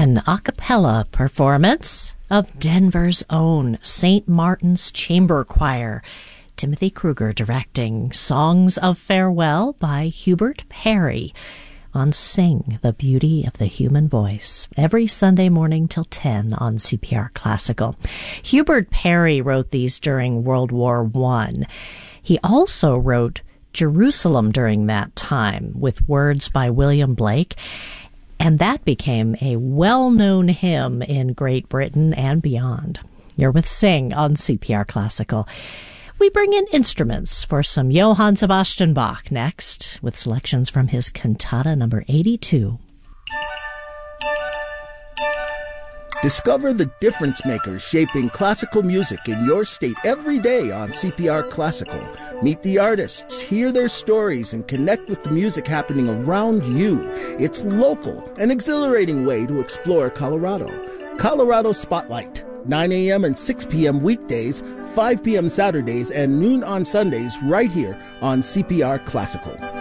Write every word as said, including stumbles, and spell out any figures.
an a cappella performance of Denver's own Saint Martin's Chamber Choir. Timothy Kruger directing Songs of Farewell by Hubert Parry on Sing, the Beauty of the Human Voice, every Sunday morning till ten on C P R Classical. Hubert Parry wrote these during World War One. He also wrote Jerusalem during that time with words by William Blake, and that became a well-known hymn in Great Britain and beyond. You're with Sing on C P R Classical. We bring in instruments for some Johann Sebastian Bach next, with selections from his Cantata number eighty-two. Discover the difference makers shaping classical music in your state every day on C P R Classical. Meet the artists, hear their stories, and connect with the music happening around you. It's local, an exhilarating way to explore Colorado. Colorado Spotlight, nine a.m. and six p.m. weekdays, five p.m. Saturdays, and noon on Sundays right here on C P R Classical.